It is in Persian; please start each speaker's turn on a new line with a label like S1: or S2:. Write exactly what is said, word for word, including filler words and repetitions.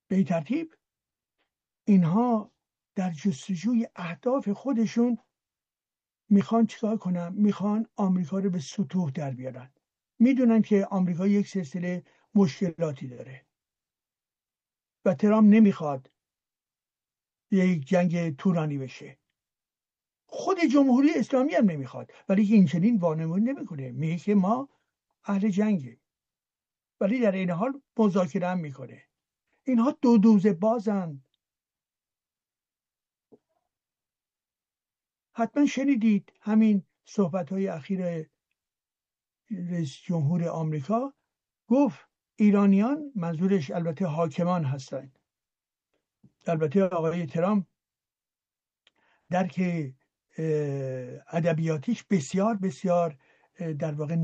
S1: به این ترتیب اینها در جستجوی اهداف خودشون میخوان چیکار کنن؟ میخوان آمریکا رو به سطوح در بیارن. میدونن که آمریکا یک سلسله مشکلاتی داره و ترامپ نمیخواد یک جنگ طولانی بشه. خود جمهوری اسلامی هم نمیخواد، ولی این چنین وانمود نمیکنه، میگه که ما اهل جنگیم، ولی در این حال مذاکره هم میکنه. اینها دو دوزه بازن. حتما شنیدید همین صحبت‌های اخیر رئیس جمهور آمریکا، گفت ایرانیان، منظورش البته حاکمان هستند. البته آقای ترامپ درک ادبیاتیش بسیار بسیار در واقع